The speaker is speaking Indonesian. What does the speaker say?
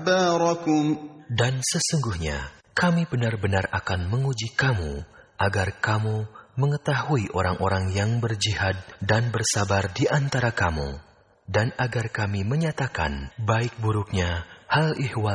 أخباركم. Dan sesungguhnya kami benar-benar akan menguji kamu agar kamu mengetahui orang-orang yang berjihad dan bersabar di antara kamu, dan agar kami menyatakan baik buruknya hal ihwal